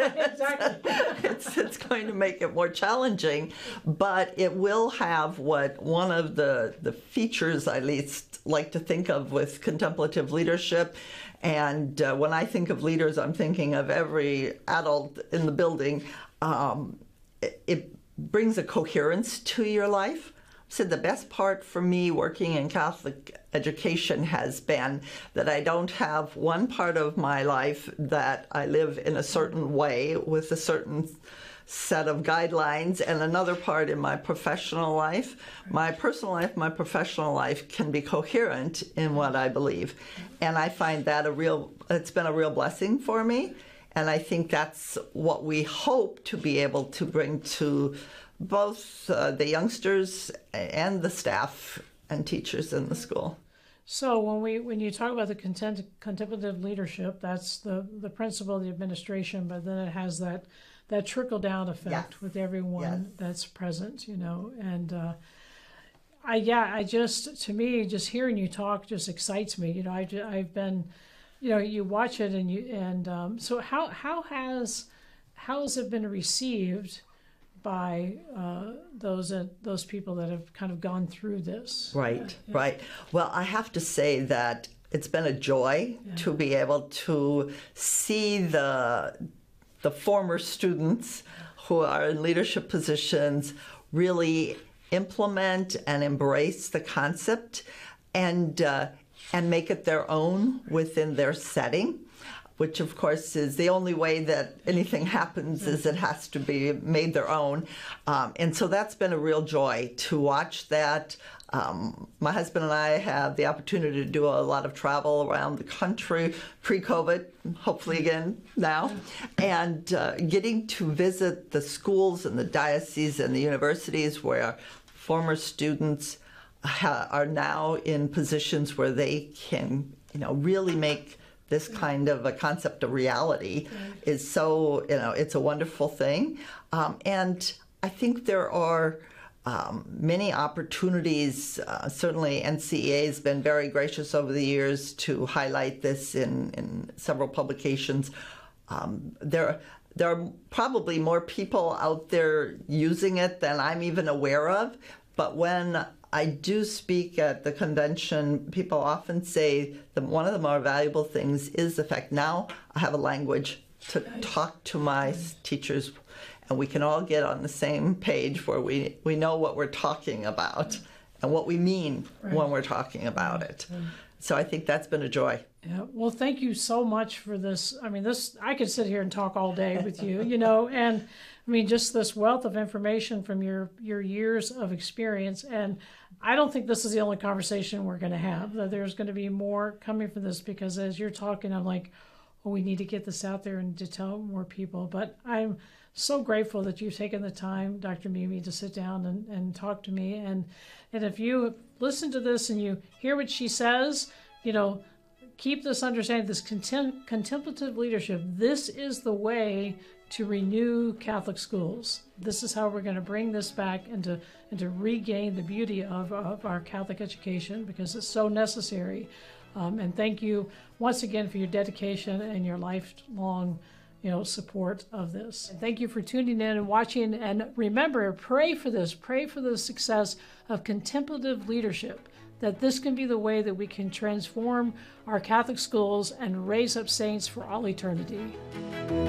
Exactly. It's going to make it more challenging, but it will have what one of the features I least like to think of with contemplative leadership. And when I think of leaders, I'm thinking of every adult in the building. It brings a coherence to your life. So the best part for me working in Catholic education has been that I don't have one part of my life that I live in a certain way with a certain set of guidelines and another part in my professional life. My personal life, my professional life can be coherent in what I believe. And I find that it's been a real blessing for me. And I think that's what we hope to be able to bring to both the youngsters and the staff and teachers in the school. So when you talk about the contemplative leadership, that's the principle of the administration, but then it has that trickle down effect Yes. with everyone Yes. that's present, and to me, just hearing you talk just excites me. I've been, you watch it so how has it been received by those people that have kind of gone through this? Right. Well, I have to say that it's been a joy to be able to see the former students who are in leadership positions really implement and embrace the concept and make it their own within their setting, which of course is the only way that anything happens is it has to be made their own. And so that's been a real joy to watch that. My husband and I have the opportunity to do a lot of travel around the country pre-COVID, hopefully again now, and getting to visit the schools and the dioceses and the universities where former students are now in positions where they can, really make this kind of a concept of reality is so, it's a wonderful thing. And I think there are many opportunities. Certainly NCEA has been very gracious over the years to highlight this in several publications. There are probably more people out there using it than I'm even aware of, but when I do speak at the convention, people often say that one of the more valuable things is the fact now I have a language to talk to my teachers, and we can all get on the same page where we know what we're talking about and what we mean when we're talking about it. So I think that's been a joy. Yeah. Well, thank you so much for this. I mean, I could sit here and talk all day with you, and I mean, just this wealth of information from your years of experience. And I don't think this is the only conversation we're going to have. That there's going to be more coming from this, because as you're talking, I'm like, oh, we need to get this out there and to tell more people. But I'm so grateful that you've taken the time, Dr. Mimi, to sit down and talk to me. And if you listen to this and you hear what she says, keep this understanding, this contemplative leadership. This is the way to renew Catholic schools. This is how we're going to bring this back and to regain the beauty of our Catholic education, because it's so necessary. And thank you once again for your dedication and your lifelong support of this. And thank you for tuning in and watching. And remember, pray for this. Pray for the success of contemplative leadership, that this can be the way that we can transform our Catholic schools and raise up saints for all eternity.